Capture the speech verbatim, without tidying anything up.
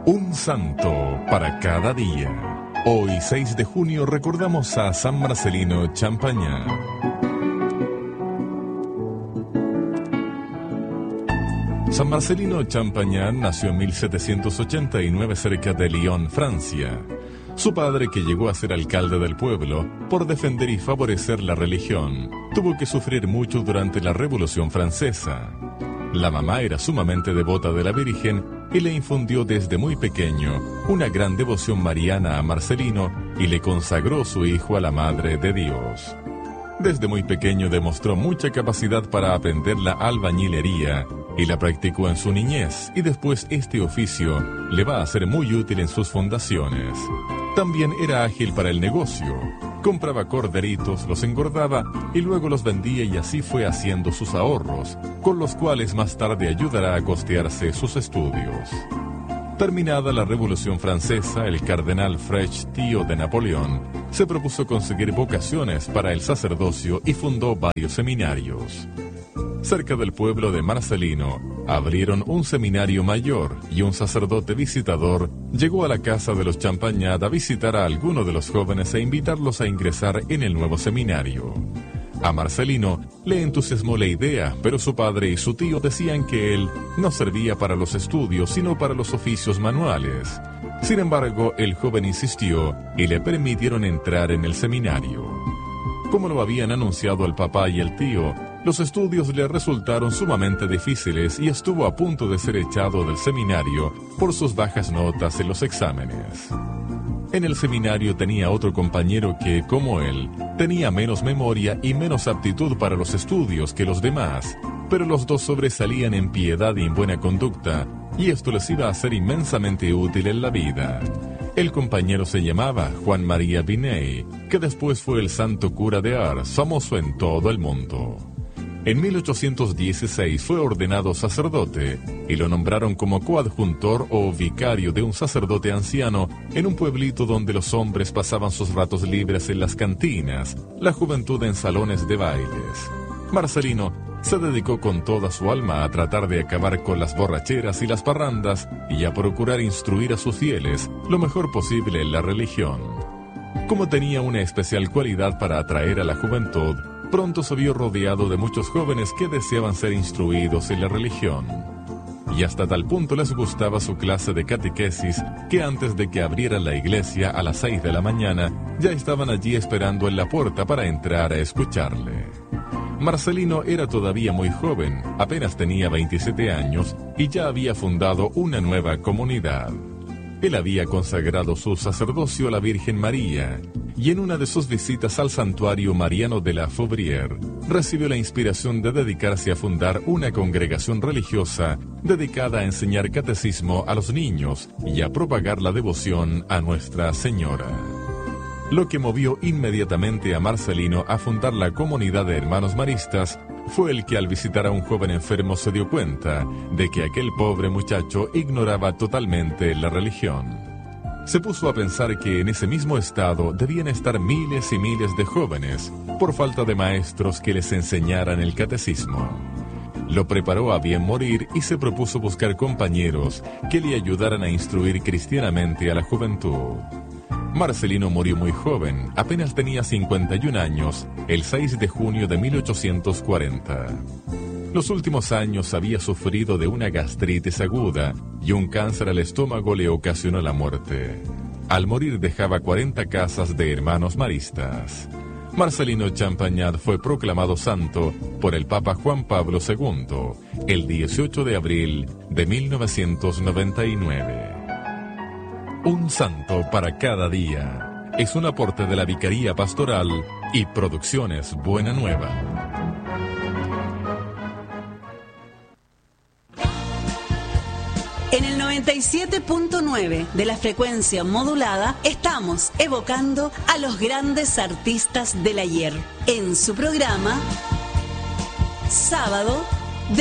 Un santo para cada día. Hoy, seis de junio, recordamos a San Marcelino Champagnat. San Marcelino Champagnat nació en mil setecientos ochenta y nueve cerca de Lyon, Francia. Su padre, que llegó a ser alcalde del pueblo, por defender y favorecer la religión, tuvo que sufrir mucho durante la Revolución Francesa. La mamá era sumamente devota de la Virgen y le infundió desde muy pequeño una gran devoción mariana a Marcelino y le consagró su hijo a la Madre de Dios. Desde muy pequeño demostró mucha capacidad para aprender la albañilería y la practicó en su niñez, y después este oficio le va a ser muy útil en sus fundaciones. También era ágil para el negocio. Compraba corderitos, los engordaba y luego los vendía, y así fue haciendo sus ahorros, con los cuales más tarde ayudará a costearse sus estudios. Terminada la Revolución Francesa, el cardenal Frech, tío de Napoleón, se propuso conseguir vocaciones para el sacerdocio y fundó varios seminarios. Cerca del pueblo de Marcelino, abrieron un seminario mayor y un sacerdote visitador llegó a la casa de los Champagnat a visitar a alguno de los jóvenes e invitarlos a ingresar en el nuevo seminario. A Marcelino le entusiasmó la idea, pero su padre y su tío decían que él no servía para los estudios, sino para los oficios manuales. Sin embargo, el joven insistió y le permitieron entrar en el seminario. Como lo habían anunciado el papá y el tío, los estudios le resultaron sumamente difíciles y estuvo a punto de ser echado del seminario por sus bajas notas en los exámenes. En el seminario tenía otro compañero que, como él, tenía menos memoria y menos aptitud para los estudios que los demás, pero los dos sobresalían en piedad y en buena conducta, y esto les iba a ser inmensamente útil en la vida. El compañero se llamaba Juan María Binet, que después fue el santo cura de Ars, famoso en todo el mundo. En mil ochocientos dieciséis fue ordenado sacerdote y lo nombraron como coadjuntor o vicario de un sacerdote anciano en un pueblito donde los hombres pasaban sus ratos libres en las cantinas, la juventud en salones de bailes. Marcelino se dedicó con toda su alma a tratar de acabar con las borracheras y las parrandas y a procurar instruir a sus fieles lo mejor posible en la religión. Como tenía una especial cualidad para atraer a la juventud, pronto se vio rodeado de muchos jóvenes que deseaban ser instruidos en la religión. Y hasta tal punto les gustaba su clase de catequesis que antes de que abriera la iglesia a las seis de la mañana, ya estaban allí esperando en la puerta para entrar a escucharle. Marcelino era todavía muy joven, apenas tenía veintisiete años y ya había fundado una nueva comunidad. Él había consagrado su sacerdocio a la Virgen María, y en una de sus visitas al santuario mariano de la Faubrière, recibió la inspiración de dedicarse a fundar una congregación religiosa dedicada a enseñar catecismo a los niños y a propagar la devoción a Nuestra Señora. Lo que movió inmediatamente a Marcelino a fundar la comunidad de hermanos maristas fue el que al visitar a un joven enfermo se dio cuenta de que aquel pobre muchacho ignoraba totalmente la religión. Se puso a pensar que en ese mismo estado debían estar miles y miles de jóvenes por falta de maestros que les enseñaran el catecismo. Lo preparó a bien morir y se propuso buscar compañeros que le ayudaran a instruir cristianamente a la juventud. Marcelino murió muy joven, apenas tenía cincuenta y un años, el seis de junio de mil ochocientos cuarenta. Los últimos años había sufrido de una gastritis aguda y un cáncer al estómago le ocasionó la muerte. Al morir dejaba cuarenta casas de hermanos maristas. Marcelino Champagnat fue proclamado santo por el Papa Juan Pablo segundo el dieciocho de abril de mil novecientos noventa y nueve. Un santo para cada día es un aporte de la Vicaría Pastoral y Producciones Buena Nueva. En el noventa y siete punto nueve de la frecuencia modulada estamos evocando a los grandes artistas del ayer en su programa Sábado